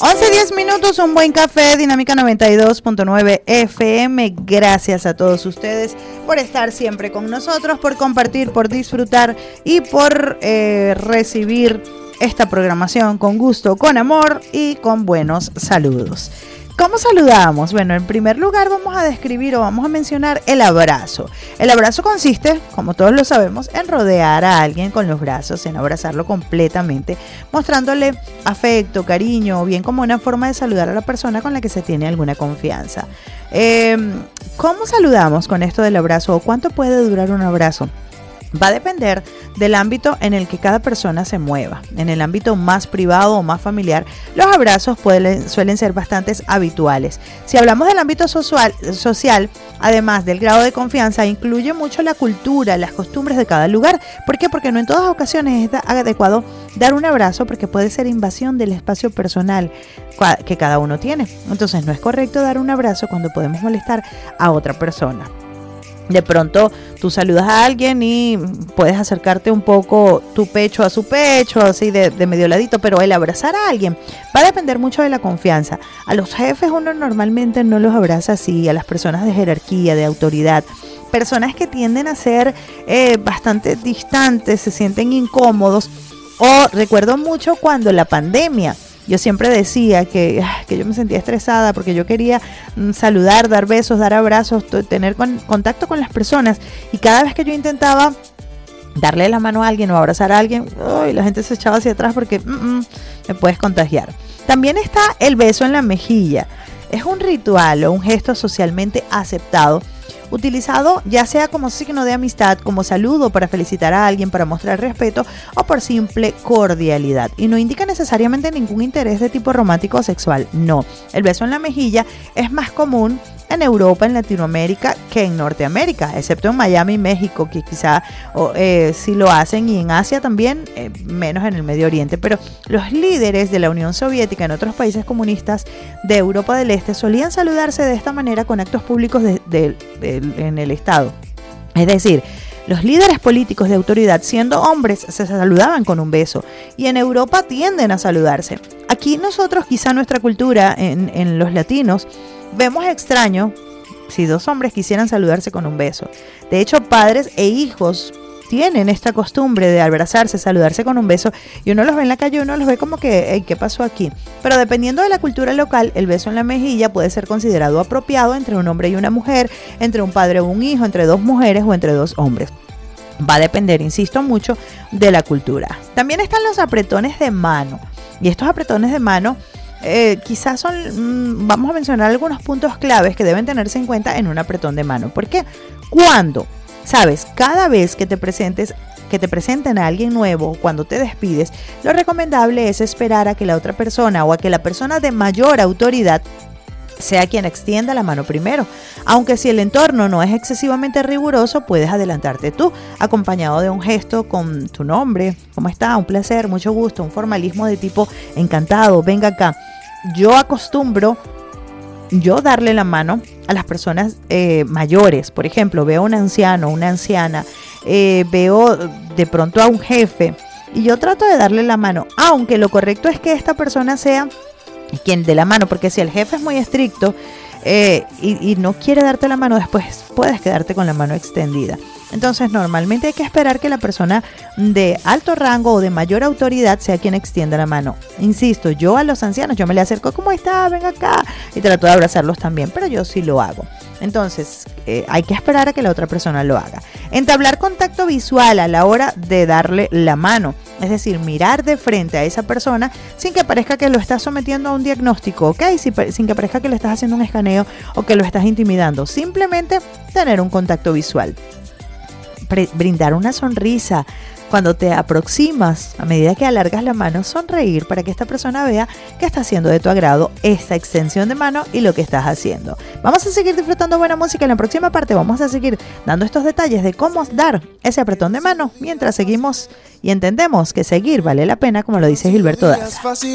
11:10 minutos, un buen café, Dinámica 92.9 FM. Gracias a todos ustedes por estar siempre con nosotros, por compartir, por disfrutar y por recibir esta programación con gusto, con amor y con buenos saludos. ¿Cómo saludamos? Bueno, en primer lugar vamos a describir o vamos a mencionar el abrazo. El abrazo consiste, como todos lo sabemos, en rodear a alguien con los brazos, en abrazarlo completamente, mostrándole afecto, cariño, o bien como una forma de saludar a la persona con la que se tiene alguna confianza. ¿Cómo saludamos con esto del abrazo o cuánto puede durar un abrazo? Va a depender del ámbito en el que cada persona se mueva. En el ámbito más privado o más familiar, los abrazos suelen ser bastante habituales. Si hablamos del ámbito social, además del grado de confianza, incluye mucho la cultura, las costumbres de cada lugar. ¿Por qué? Porque no en todas ocasiones es adecuado dar un abrazo porque puede ser invasión del espacio personal que cada uno tiene. Entonces no es correcto dar un abrazo cuando podemos molestar a otra persona. De pronto tú saludas a alguien y puedes acercarte un poco tu pecho a su pecho, así de medio ladito, pero el abrazar a alguien va a depender mucho de la confianza. A los jefes uno normalmente no los abraza así, a las personas de jerarquía, de autoridad, personas que tienden a ser bastante distantes, se sienten incómodos. O recuerdo mucho cuando la pandemia, yo siempre decía que yo me sentía estresada porque yo quería saludar, dar besos, dar abrazos, tener contacto con las personas. Y cada vez que yo intentaba darle la mano a alguien o abrazar a alguien, la gente se echaba hacia atrás porque me puedes contagiar. También está el beso en la mejilla. Es un ritual o un gesto socialmente aceptado, utilizado ya sea como signo de amistad, como saludo para felicitar a alguien, para mostrar respeto o por simple cordialidad. Y no indica necesariamente ningún interés de tipo romántico o sexual, no. El beso en la mejilla es más común en Europa, en Latinoamérica, que en Norteamérica, excepto en Miami, México, que quizá sí lo hacen, y en Asia también, menos en el Medio Oriente. Pero los líderes de la Unión Soviética en otros países comunistas de Europa del Este solían saludarse de esta manera con actos públicos en el Estado. Es decir, los líderes políticos de autoridad, siendo hombres, se saludaban con un beso, y en Europa tienden a saludarse. Aquí nosotros, quizá nuestra cultura en los latinos, vemos extraño si dos hombres quisieran saludarse con un beso. De hecho, padres e hijos tienen esta costumbre de abrazarse, saludarse con un beso, y uno los ve en la calle y uno los ve como que, ¿qué pasó aquí? Pero dependiendo de la cultura local, el beso en la mejilla puede ser considerado apropiado entre un hombre y una mujer, entre un padre o un hijo, entre dos mujeres o entre dos hombres. Va a depender, insisto, mucho de la cultura. También están los apretones de mano, y estos apretones de mano quizás son, vamos a mencionar algunos puntos claves que deben tenerse en cuenta en un apretón de mano. ¿Por qué? Cuando, sabes, cada vez que te presenten a alguien nuevo, cuando te despides, lo recomendable es esperar a que la otra persona o a que la persona de mayor autoridad sea quien extienda la mano primero. Aunque si el entorno no es excesivamente riguroso, puedes adelantarte tú, acompañado de un gesto con tu nombre, ¿cómo está? Un placer, mucho gusto, un formalismo de tipo encantado, venga acá. Yo acostumbro darle la mano a las personas mayores. Por ejemplo, veo a un anciano, una anciana, veo de pronto a un jefe, y yo trato de darle la mano, aunque lo correcto es que esta persona sea quien dé la mano, porque si el jefe es muy estricto y no quiere darte la mano, después puedes quedarte con la mano extendida. Entonces normalmente hay que esperar que la persona de alto rango o de mayor autoridad sea quien extienda la mano. Insisto, yo a los ancianos, yo me le acerco, ¿cómo está? Ven acá, y trato de abrazarlos también, pero yo sí lo hago. Entonces hay que esperar a que la otra persona lo haga. Entablar contacto visual a la hora de darle la mano, es decir, mirar de frente a esa persona sin que parezca que lo estás sometiendo a un diagnóstico, ¿ok? Sin que parezca que le estás haciendo un escaneo o que lo estás intimidando. Simplemente tener un contacto visual. Brindar una sonrisa cuando te aproximas, a medida que alargas la mano, sonreír para que esta persona vea que está haciendo de tu agrado esta extensión de mano y lo que estás haciendo. Vamos a seguir disfrutando buena música. En la próxima parte vamos a seguir dando estos detalles de cómo dar ese apretón de mano mientras seguimos y entendemos que seguir vale la pena, como lo dice Gilberto Daza.